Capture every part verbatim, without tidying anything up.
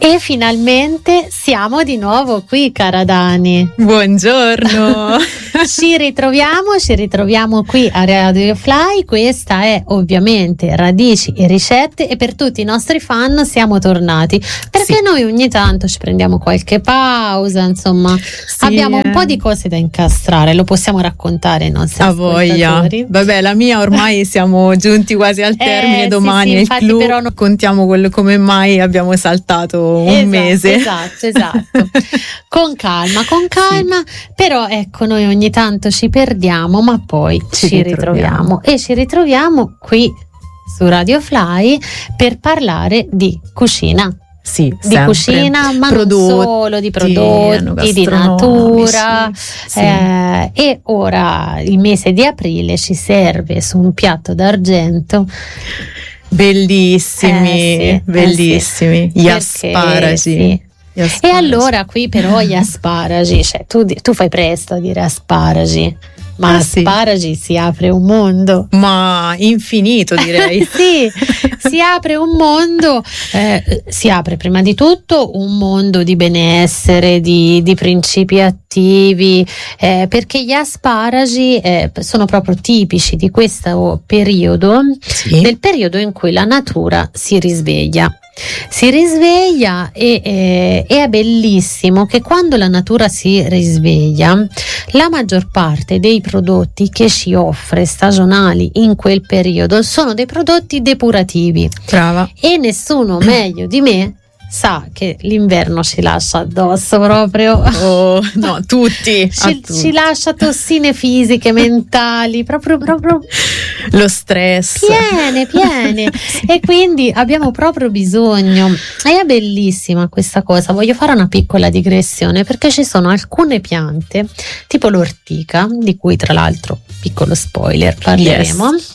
E finalmente siamo di nuovo qui, cara Dani. Buongiorno. Ci ritroviamo, ci ritroviamo qui a Radio Fly. Questa è ovviamente Radici e Ricette e per tutti i nostri fan siamo tornati perché sì. Noi ogni tanto ci prendiamo qualche pausa, insomma, sì, abbiamo un po' di cose da incastrare, lo possiamo raccontare ai nostri a ascoltatori. Voglia. Vabbè, la mia ormai siamo giunti quasi al termine, eh, domani sì, sì, nel clou però no... contiamo quello come mai abbiamo saltato un esatto, mese. Esatto, esatto. Con calma, con calma, sì. Però ecco, noi ogni tanto ci perdiamo, ma poi ci, ci ritroviamo. ritroviamo e ci ritroviamo qui su Radio Fly per parlare di cucina. Sì, di sempre. Cucina, ma prodotti, non solo di prodotti, di natura. Sì. Eh, e ora il mese di aprile ci serve su un piatto d'argento. Bellissimi, eh, sì, bellissimi, eh, sì. gli Perché, asparagi. Sì. Gli asparagi. E allora qui però gli asparagi, cioè tu, tu fai presto a dire asparagi. Ma ah, asparagi sì. Si apre un mondo, ma infinito direi. Sì, si apre un mondo, eh, si apre prima di tutto un mondo di benessere, di, di principi attivi, eh, perché gli asparagi eh, sono proprio tipici di questo periodo, sì. Del periodo in cui la natura si risveglia. Si risveglia e, e, e è bellissimo che quando la natura si risveglia la maggior parte dei prodotti che ci offre stagionali in quel periodo sono dei prodotti depurativi. Brava. E nessuno meglio di me sa che l'inverno ci lascia addosso proprio. Oh, no, tutti ci, tutti ci lascia tossine fisiche, mentali, proprio, proprio lo stress. Piene, piene. E quindi abbiamo proprio bisogno. E è bellissima questa cosa. Voglio fare una piccola digressione perché ci sono alcune piante, tipo l'ortica, di cui tra l'altro, piccolo spoiler, parleremo. Yes.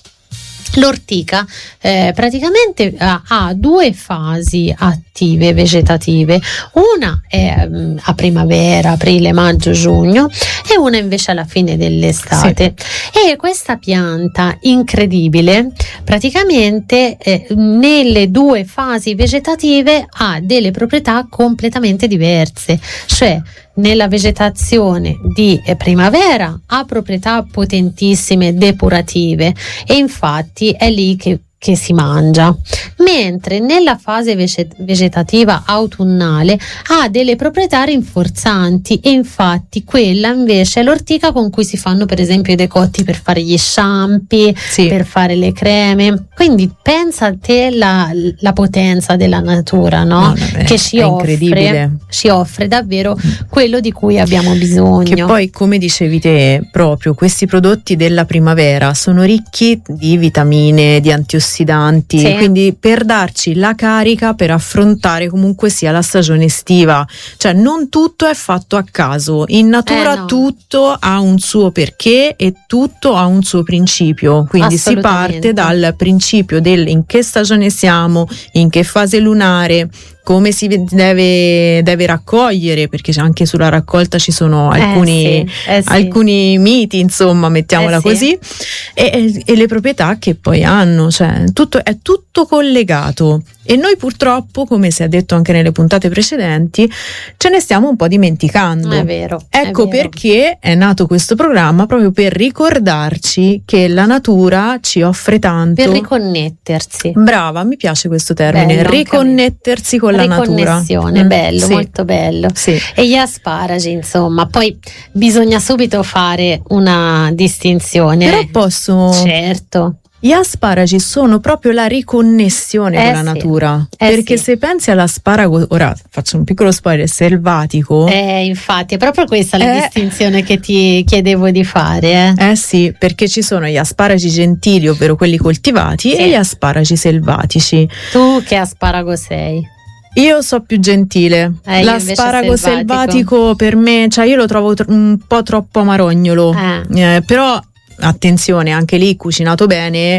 L'ortica eh, praticamente ha, ha due fasi attive vegetative, una è um, a primavera, aprile, maggio, giugno e una invece alla fine dell'estate. Sì. E questa pianta incredibile praticamente eh, nelle due fasi vegetative ha delle proprietà completamente diverse, cioè nella vegetazione di primavera ha proprietà potentissime depurative e infatti è lì che che si mangia, mentre nella fase vegetativa autunnale ha delle proprietà rinforzanti e infatti quella invece è l'ortica con cui si fanno per esempio i decotti per fare gli shampoo, sì. Per fare le creme, quindi pensa a te la, la potenza della natura, no? No, vabbè, che ci offre, ci offre davvero quello di cui abbiamo bisogno. Che poi, come dicevi te, proprio questi prodotti della primavera sono ricchi di vitamine, di antiossidanti, Sì. Quindi per darci la carica per affrontare comunque sia la stagione estiva, cioè non tutto è fatto a caso, in natura eh no. Tutto ha un suo perché e tutto ha un suo principio, quindi si parte dal principio del in che stagione siamo, in che fase lunare, come si deve, deve raccogliere, perché anche sulla raccolta ci sono alcuni, eh sì, eh sì. alcuni miti, insomma, mettiamola eh così, sì. e, e le proprietà che poi hanno, cioè tutto, è tutto collegato. E noi purtroppo, come si è detto anche nelle puntate precedenti, ce ne stiamo un po' dimenticando. È vero. Ecco è vero. Perché è nato questo programma, proprio per ricordarci che la natura ci offre tanto. Per riconnettersi. Brava, mi piace questo termine, bello, riconnettersi con la natura. Riconnessione, bello, sì. Molto bello. Sì. E gli asparagi, insomma, poi bisogna subito fare una distinzione. Però posso... Certo. Gli asparagi sono proprio la riconnessione eh con la sì. natura, eh perché sì. se pensi all'asparago, ora faccio un piccolo spoiler, selvatico. Eh, infatti, è proprio questa la eh, distinzione che ti chiedevo di fare. Eh. eh sì, perché ci sono gli asparagi gentili, ovvero quelli coltivati, sì. E gli asparagi selvatici. Tu che asparago sei? Io so più gentile, eh, l'asparago selvatico. selvatico per me, cioè io lo trovo tr- un po' troppo amarognolo, eh. Eh, però attenzione, anche lì cucinato bene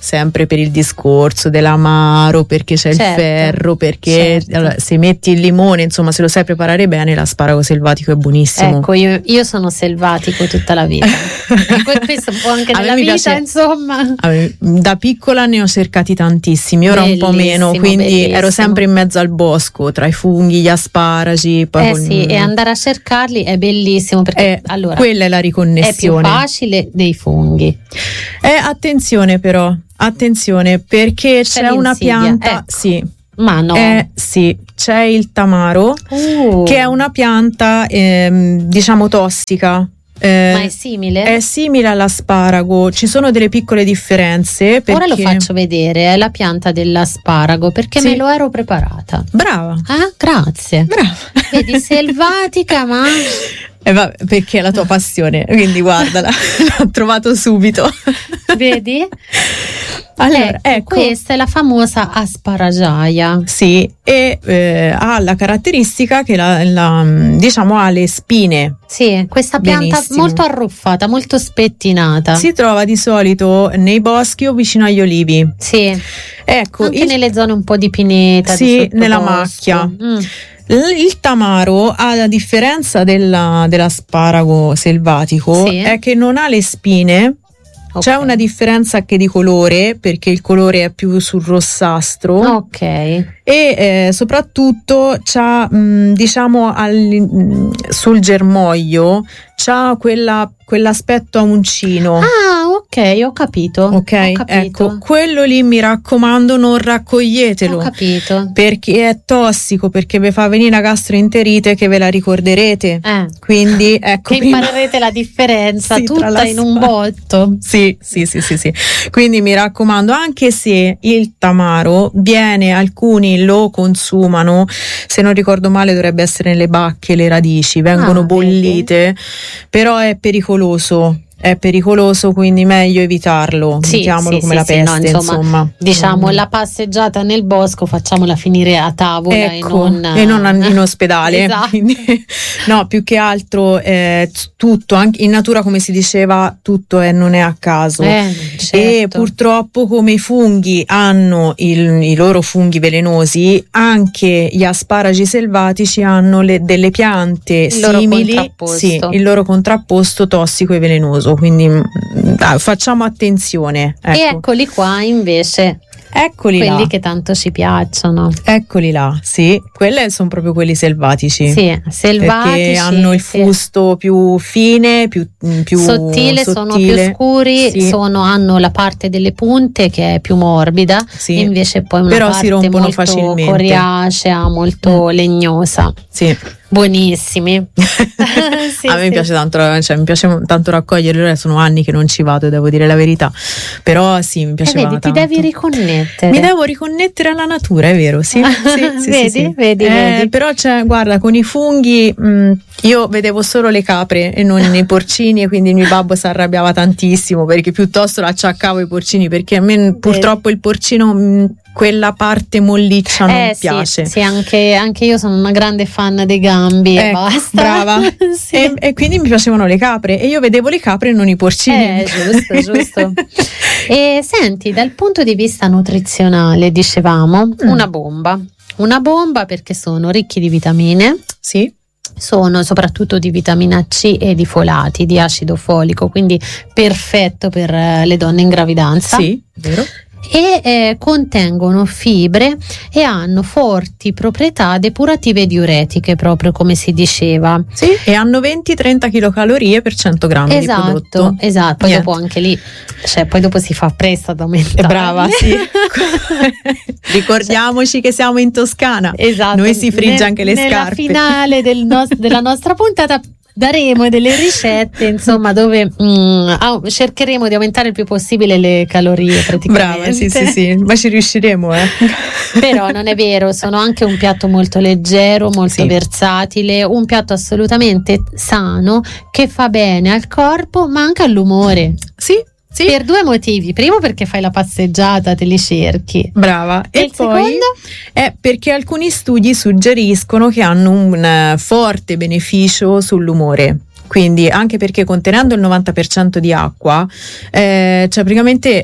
sempre per il discorso dell'amaro, perché c'è certo, il ferro, perché certo. allora, se metti il limone, insomma, se lo sai preparare bene, l'asparago selvatico è buonissimo. Ecco, io, io sono selvatico tutta la vita. Questo un po' anche A me nella mi vita, piace- insomma. A me, da piccola ne ho cercati tantissimi, ora un po' meno, Bellissimo, quindi bellissimo. ero sempre in mezzo al bosco, tra i funghi, gli asparagi. Poi Eh col- sì, e andare a cercarli è bellissimo perché Eh, allora quella è la è più riconnessione. facile dei funghi. Eh, attenzione però, attenzione, perché c'è, C'è una l'insidia, pianta, ecco. sì, Ma no. eh, sì, c'è il tamaro, Uh, che è una pianta, ehm, diciamo, tossica. Eh, ma è simile? è simile all'asparago, ci sono delle piccole differenze. Perché... Ora lo faccio vedere, è la pianta dell'asparago perché Sì. me lo ero preparata. Brava, Ah, grazie. brava. Vedi, selvatica, ma Eh, vabbè, perché è la tua passione, quindi guardala, l'ho trovato subito. vedi? Allora, ecco, ecco. questa è la famosa asparagiaia. Sì, e eh, ha la caratteristica che la, la, diciamo ha le spine. Sì, questa pianta Benissimo. molto arruffata, molto spettinata. Si trova di solito nei boschi o vicino agli olivi. Sì, Ecco, anche il, nelle zone un po' di pineta. Sì, di sottobosco. nella macchia. Mm. l- il tamaro, a differenza della- dell'asparago selvatico, Sì. è che non ha le spine. C'è Ok. una differenza anche di colore, perché il colore è più sul rossastro. Ok. E eh, soprattutto c'ha, mh, diciamo, al, mh, sul germoglio c'ha quella, quell'aspetto a uncino. Ah, ok, ho capito. Ok, Ho capito. ecco, quello lì mi raccomando, non raccoglietelo. Ho capito. Perché è tossico, perché vi fa venire una gastroenterite che ve la ricorderete. Eh. Quindi ecco, Che prima- imparerete la differenza Sì, tra tutta la in un spa- botto. Sì, sì, sì, sì, sì. Quindi mi raccomando, anche se il tamaro viene, alcuni lo consumano, se non ricordo male dovrebbe essere nelle bacche, le radici, vengono Ah, bollite, però è pericoloso. È pericoloso, quindi meglio evitarlo. Sì, Mettiamolo sì, come sì, la sì, peste, no, insomma, insomma. Diciamo Mm. la passeggiata nel bosco facciamola finire a tavola Ecco, e non, e non in ospedale. Esatto. Quindi, no, più che altro eh, tutto, anche in natura, come si diceva, tutto è, non è a caso. Eh, E certo. purtroppo, come i funghi hanno il- i loro funghi velenosi, anche gli asparagi selvatici hanno le- delle piante Il loro simili, contrapposto. sì, il loro contrapposto tossico e velenoso. Quindi mm, dai, facciamo attenzione. Ecco. E eccoli qua invece Eccoli quelli là. che tanto ci piacciono. Eccoli là, sì, quelli sono proprio quelli selvatici. Sì, selvatici. Perché hanno il sì. fusto più fine, più, più sottile, sono più sottile. scuri, Sì. sono- hanno la parte delle punte che è più morbida, Sì. e invece poi una Però si parte rompono molto facilmente. coriacea, molto legnosa. Sì. Buonissimi. Sì, A me sì. piace tanto, cioè, mi piace tanto raccoglierli, ora sono anni che non ci vado, devo dire la verità. Però sì, mi E piaceva vedi, ti tanto. devi riconnettere. Mi devo riconnettere alla natura, è vero, sì. sì, sì, Vedi? sì, sì. Vedi, Eh, vedi. Però c'è, guarda, con i funghi mh, io vedevo solo le capre e non i porcini, e quindi il mio babbo si arrabbiava tantissimo perché piuttosto l'acciaccavo ai porcini, perché a me purtroppo il porcino, mh, quella parte molliccia non Eh, sì, piace. sì, anche, anche io sono una grande fan dei gambi e Ecco, basta. brava. Sì. E, e quindi mi piacevano le capre e io vedevo le capre e non i porcini. Eh, giusto, giusto. E senti, dal punto di vista nutrizionale, dicevamo, Mm. una bomba. Una bomba perché sono ricchi di vitamine, Sì, sono soprattutto di vitamina C e di folati, di acido folico, quindi perfetto per eh, le donne in gravidanza. sì, vero. E eh, contengono fibre e hanno forti proprietà depurative e diuretiche, proprio come si diceva. Sì, e hanno venti trenta chilocalorie per cento grammi di Esatto, prodotto. esatto. Poi Niente. dopo anche lì, cioè poi dopo si fa presto ad aumentare. È brava, sì. Ricordiamoci che siamo in Toscana. Esatto. Noi si frigge Ne- anche le nella scarpe. finale del nos- della nostra puntata daremo delle ricette, insomma, dove mm, au- cercheremo di aumentare il più possibile le calorie praticamente. Brava, sì, sì, sì, ma ci riusciremo, eh. Però non è vero, sono anche un piatto molto leggero, molto Sì. versatile, un piatto assolutamente sano che fa bene al corpo ma anche all'umore. Sì, sì. Per due motivi. Primo perché fai la passeggiata, te li cerchi. Brava. E E, il poi secondo? è perché alcuni studi suggeriscono che hanno un eh, forte beneficio sull'umore. quindi anche perché contenendo il novanta per cento di acqua, eh, cioè praticamente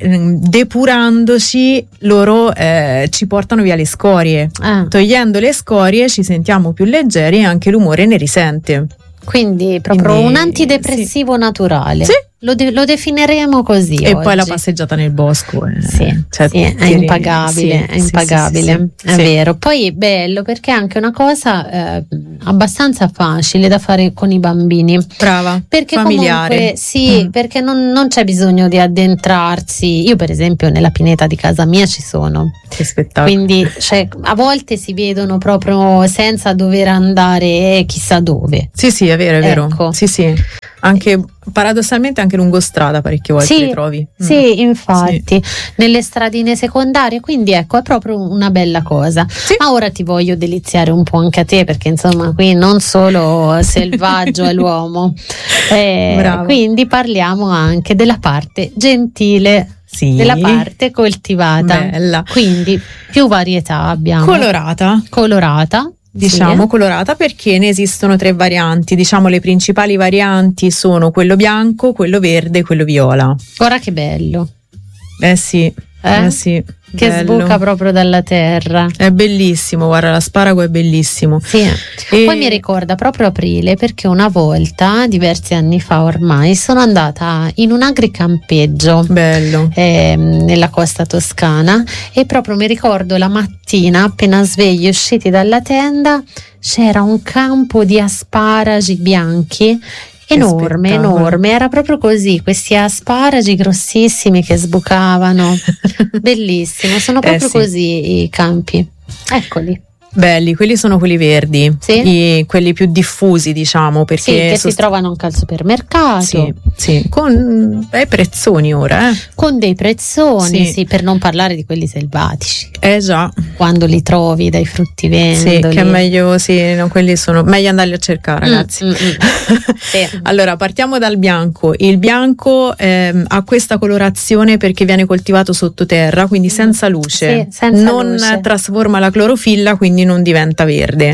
depurandoci loro eh, ci portano via le scorie, ah. togliendo le scorie ci sentiamo più leggeri e anche l'umore ne risente. Quindi proprio Quindi, un antidepressivo sì. naturale. Sì. Lo, de- lo definiremo così. E oggi. Poi la passeggiata nel bosco è, sì, cioè, sì, è ti- impagabile, sì, è impagabile, sì, sì, sì, è sì. vero. Poi è bello perché è anche una cosa eh, abbastanza facile da fare con i bambini. Brava, Perché familiare. comunque sì, Mm. perché non, non c'è bisogno di addentrarsi. Io per esempio nella pineta di casa mia ci sono. Che spettacolo. Quindi cioè, a volte si vedono proprio senza dover andare chissà dove. Sì, sì, è vero, è vero. Ecco. Sì, sì. Anche paradossalmente anche lungo strada parecchie volte Sì, li trovi. Mm. sì, infatti, nelle stradine secondarie, quindi ecco, è proprio una bella cosa. Sì. Ma ora ti voglio deliziare un po' anche a te, perché insomma qui non solo selvaggio è l'uomo, eh, Brava. quindi parliamo anche della parte gentile, Sì. della parte coltivata. Bella. Quindi più varietà abbiamo. Colorata. Colorata. Diciamo sì. colorata perché ne esistono tre varianti, diciamo le principali varianti sono quello bianco, quello verde e quello viola. Guarda che bello. Eh sì, Eh? eh sì, Che bello. sbuca proprio dalla terra. È bellissimo, guarda, l'asparago è bellissimo. Sì. E- Poi mi ricorda proprio aprile perché una volta, diversi anni fa ormai, sono andata in un agricampeggio Bello. ehm, nella costa toscana e proprio mi ricordo la mattina appena svegli usciti dalla tenda c'era un campo di asparagi bianchi enorme, spettacolo. enorme, era proprio così, questi asparagi grossissimi che sbucavano, bellissimo, sono Eh proprio sì. così i campi, eccoli. Belli, quelli sono quelli verdi, Sì. i- quelli più diffusi, diciamo, perché Sì, che sost- si trovano anche al supermercato. Sì, sì, con bei prezzoni ora, eh. Con dei prezzoni, Sì. sì, per non parlare di quelli selvatici, Eh già, quando li trovi dai sì, fruttivendoli. che è meglio, sì, no, quelli sono meglio andarli a cercare, Mm, ragazzi. mm, mm. Sì. Allora, partiamo dal bianco. Il bianco ehm, ha questa colorazione perché viene coltivato sottoterra, quindi senza luce, Sì, senza non luce. trasforma la clorofilla, quindi non diventa verde.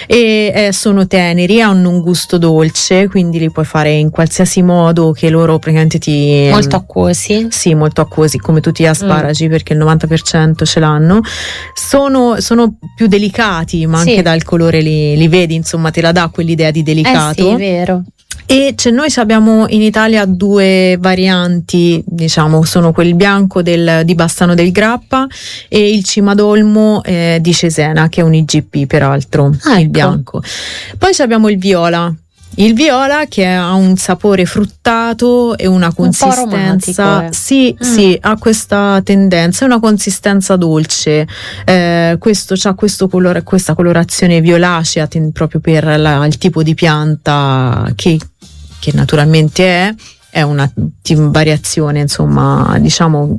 E eh, sono teneri, hanno un gusto dolce, quindi li puoi fare in qualsiasi modo che loro praticamente ti Molto acquosi. Sì, molto acquosi, come tutti gli asparagi, perché il novanta per cento ce l'hanno. Sono, sono più delicati, ma Sì. anche dal colore li, li vedi, insomma, te la dà quell'idea di Eh delicato. sì, vero. E c'è, noi abbiamo in Italia due varianti, diciamo, sono quel bianco del, di Bassano del Grappa e il cimadolmo eh, di Cesena, che è un I G P peraltro, Ah, il ecco. bianco. Poi abbiamo il viola. Il viola che ha un sapore fruttato e una po' consistenza, aromatico, eh. sì, Mm. sì, ha questa tendenza, è una consistenza dolce. Eh, questo c'ha questo colore, questa colorazione violacea ten- proprio per la- il tipo di pianta che, che naturalmente è, è una ti- variazione, insomma, diciamo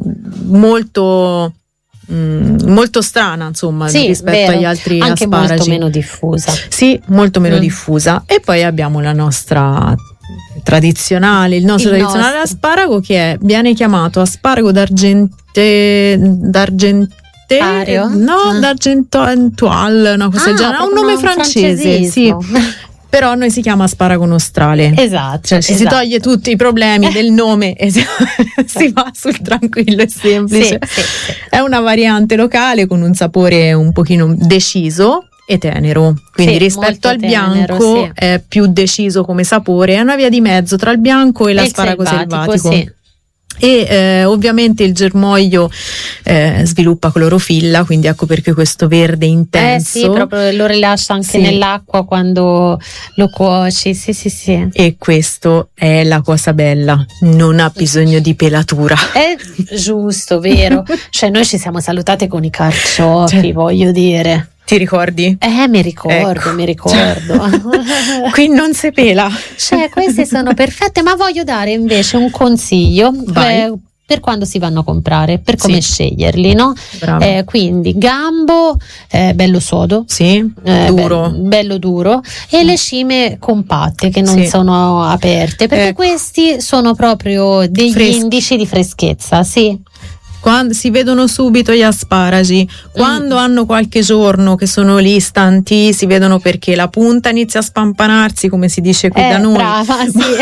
molto mm, molto strana, insomma, Sì, rispetto vero. agli altri Anche asparagi. molto meno diffusa. Sì, molto meno Mm. diffusa. E poi abbiamo la nostra tradizionale, il nostro Il tradizionale nostro. asparago che è, viene chiamato asparago d'argente, d'argente Ario? no, Ah. d'argentoile, una cosa del Ah, genere, ha un proprio nome un francese, sì. francesismo. Però a noi si chiama asparago nostrale. Esatto. Cioè ci si esatto. toglie tutti i problemi del nome e si, si va sul tranquillo e semplice. Sì, sì, sì. È una variante locale con un sapore un pochino deciso e tenero, quindi Sì, rispetto molto al tenero, bianco sì. è più deciso come sapore, è una via di mezzo tra il bianco e E il l'asparago selvatico, selvatico. sì. E eh, ovviamente il germoglio eh, sviluppa clorofilla, quindi ecco perché questo verde Eh intenso. sì, proprio lo rilascia anche Sì. nell'acqua quando lo cuoci. Sì, sì, sì. E questo è la cosa bella, non ha bisogno di pelatura. È giusto, vero? Cioè, noi ci siamo salutate con i carciofi, Cioè, voglio dire. Ti ricordi? Eh, mi ricordo, Ecco. mi ricordo. Qui non si pela. Cioè, queste sono perfette, ma voglio dare invece un consiglio Vai. eh, per quando si vanno a comprare, per come Sì. sceglierli, no? Brava. Eh, quindi gambo, eh, bello sodo. Sì, eh, duro. be- bello duro e le cime compatte che non Sì. sono aperte perché Ecco. questi sono proprio degli Freschi. indici di freschezza, sì. quando si vedono subito gli asparagi, quando mm. hanno qualche giorno che sono lì stanti, si vedono perché la punta inizia a spampanarsi, come si dice qui eh, da noi. Brava,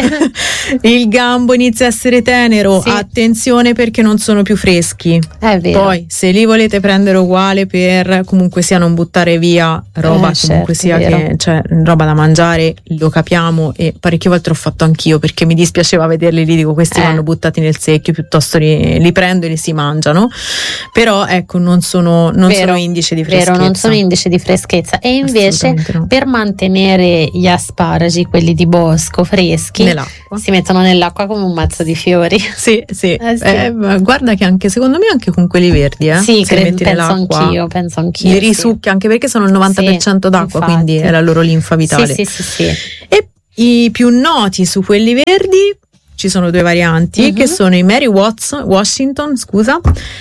sì. Il gambo inizia a essere tenero, sì. attenzione perché non sono più freschi. È vero. Poi se li volete prendere uguale, per comunque sia non buttare via roba, eh, comunque certo, sia che, cioè, roba da mangiare, lo capiamo, e parecchie volte l'ho fatto anch'io perché mi dispiaceva vederli lì, dico questi eh. vanno buttati nel secchio, piuttosto li, li prendo e li si mangiano. Però ecco, non sono, non vero, sono indice di freschezza. Vero, non sono indice di freschezza. E invece no. per mantenere gli asparagi, quelli di bosco, freschi, nell'acqua, si mettono nell'acqua come un mazzo di fiori. Sì, sì, eh, sì. Eh, guarda che anche secondo me anche con quelli verdi, eh, sì, se credo, metti penso nell'acqua, anch'io, penso anch'io. li risucchia, sì. Anche perché sono il novanta per cento sì, d'acqua, infatti. quindi è la loro linfa vitale. Sì, sì, sì, sì. E i più noti su quelli verdi ci sono due varianti, uh-huh. che sono i Mary Watson, Washington, scusa,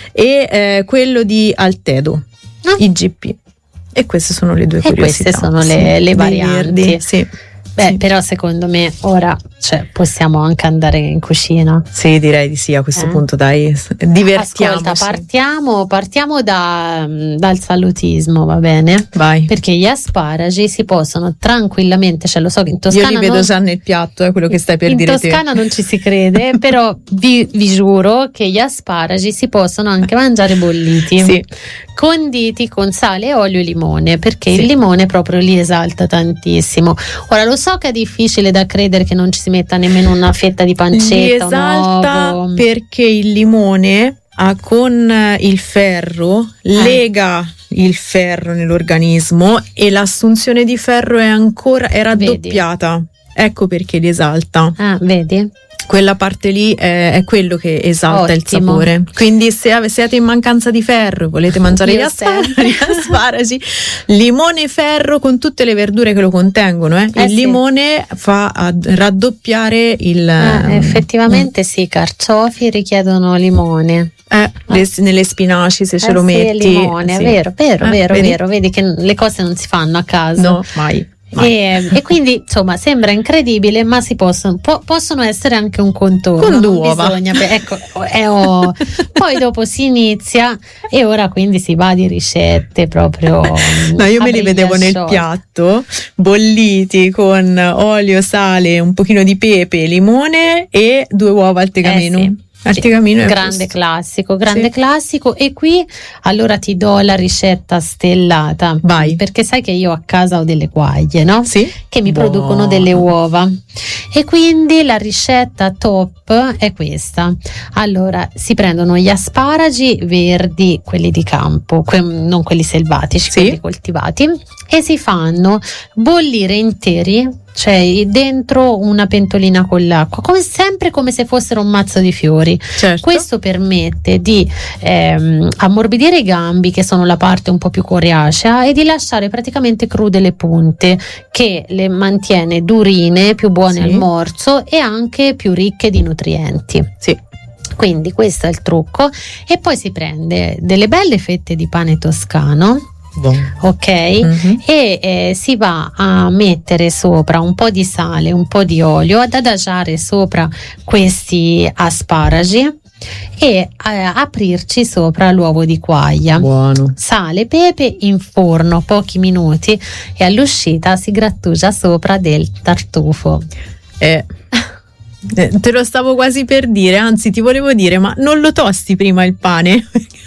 e eh, quello di Altedo, ah. I G P. E queste sono le due e curiosità. Queste sono le, le varianti. Verdi, sì. Beh, sì. Però secondo me ora, cioè, possiamo anche andare in cucina. Sì, direi di sì, a questo eh? punto dai, divertiamoci. Ascolta, partiamo, partiamo da, dal salutismo, va bene? Vai. Perché gli asparagi si possono tranquillamente, cioè lo so che in Toscana io li vedo non, già nel piatto, è quello che stai per in dire te. In Toscana non ci si crede, però vi, vi giuro che gli asparagi si possono anche mangiare bolliti. Sì. Conditi con sale, olio e limone, perché sì. il limone proprio li esalta tantissimo. Ora lo so che è difficile da credere che non ci si metta nemmeno una fetta di pancetta, li esalta un uovo. Perché il limone ah, con il ferro eh. lega il ferro nell'organismo e l'assunzione di ferro è ancora è raddoppiata. Vedi? Ecco perché li esalta. Ah, vedi? Quella parte lì è, è quello che esalta Ottimo. Il sapore. Quindi se ave, siete in mancanza di ferro, volete mangiare gli asparagi, gli asparagi, limone e ferro con tutte le verdure che lo contengono. Eh? Eh il sì. limone fa a raddoppiare il. Eh, effettivamente mm. sì, i carciofi richiedono limone. Eh, le, nelle spinaci se ce eh lo sì, metti. Limone, sì. vero, vero, eh, vero, vedi? vero. Vedi che le cose non si fanno a caso. No, mai. E, e quindi insomma sembra incredibile, ma si possono, po- possono essere anche un contorno con due uova. Bisogna, ecco, eh, oh. Poi dopo si inizia e ora quindi si va di ricette proprio. No, io me li vedevo nel sciolti. piatto bolliti con olio, sale, un pochino di pepe, limone e due uova al tegamino. Eh sì. Al tegamino è grande questo. classico, grande sì. classico. E qui allora ti do la ricetta stellata. Vai. Perché sai che io a casa ho delle quaglie, no? Sì. Che mi Buono. producono delle uova. E quindi la ricetta top è questa. Allora, si prendono gli asparagi verdi, quelli di campo, que- non quelli selvatici, sì. quelli coltivati, e si fanno bollire interi. Cioè dentro una pentolina con l'acqua, come sempre, come se fossero un mazzo di fiori. Certo. Questo permette di ehm, ammorbidire i gambi, che sono la parte un po' più coriacea, e di lasciare praticamente crude le punte, che le mantiene durine, più buone sì. al morso e anche più ricche di nutrienti. Sì. Quindi questo è il trucco. E poi si prende delle belle fette di pane toscano. Bon. Ok, mm-hmm. e eh, si va a mettere sopra un po' di sale, un po' di olio, ad adagiare sopra questi asparagi e eh, aprirci sopra l'uovo di quaglia. Buono. Sale, pepe, in forno pochi minuti e all'uscita si grattugia sopra del tartufo. Eh. Eh, te lo stavo quasi per dire, anzi ti volevo dire, ma non lo tosti prima il pane?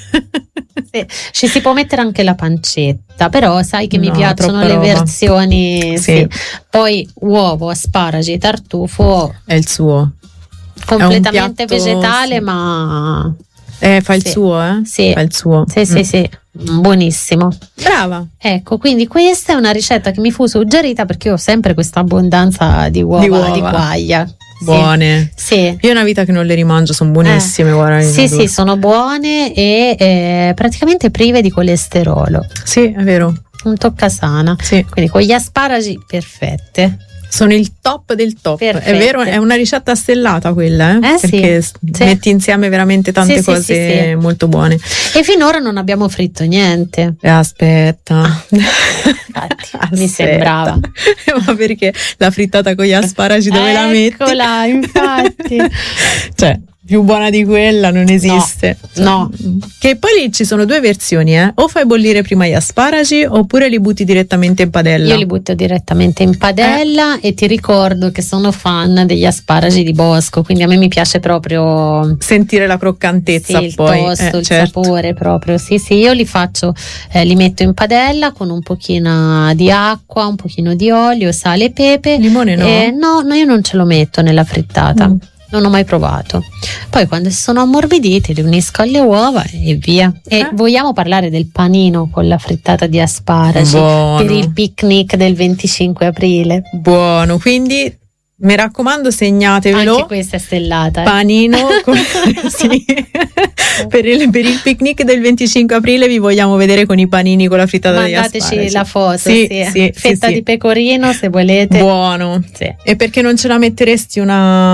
Sì, ci si può mettere anche la pancetta, però sai che no, mi piacciono le roba. versioni sì. Sì. Poi uovo, asparagi, tartufo è il suo, completamente piatto, vegetale, sì. ma eh, fa il sì. suo eh? Sì. Fa il suo. Sì, mm. sì, sì, buonissimo. Brava. Ecco, quindi questa è una ricetta che mi fu suggerita perché io ho sempre questa abbondanza di uova di, uova. di quaglia. Buone. Sì. Io è una vita che non le rimangio, sono buonissime. Eh. Guarda, sì, sì, sono buone e eh, praticamente prive di colesterolo. Sì, è vero. Un toccasana. Sì. Quindi con gli asparagi perfette. Sono il top del top. Perfette. È vero, è una ricetta stellata quella, eh? Eh, perché sì. metti insieme veramente tante sì, cose sì, sì, sì. molto buone. E finora non abbiamo fritto niente. Eh, aspetta. Infatti, mi sembrava. Ma perché la frittata con gli asparagi dove Eccola, la metti? Eccola, infatti. Cioè, più buona di quella non esiste. No, no. Che poi lì ci sono due versioni, eh? O fai bollire prima gli asparagi oppure li butti direttamente in padella. Io li butto direttamente in padella eh. e ti ricordo che sono fan degli asparagi di bosco, quindi a me mi piace proprio sentire la croccantezza, sì, il poi tosto, eh, il certo. sapore proprio. Sì, sì, io li faccio, eh, li metto in padella con un pochino di acqua, un pochino di olio, sale e pepe. Limone no? Eh, no, no, io non ce lo metto nella frittata. Mm. Non ho mai provato. Poi quando sono ammorbiditi li unisco alle uova e via. E eh? vogliamo parlare del panino con la frittata di asparagi Buono. Per il picnic del venticinque aprile. Buono, quindi mi raccomando, segnatevelo. Anche questa è stellata. Eh. Panino con, sì. per, il, per il picnic del venticinque aprile vi vogliamo vedere con i panini con la frittata di asparagi. Mandateci la foto, sì, sì. Sì, fetta sì, di sì. pecorino se volete. Buono. Sì. E perché non ce la metteresti una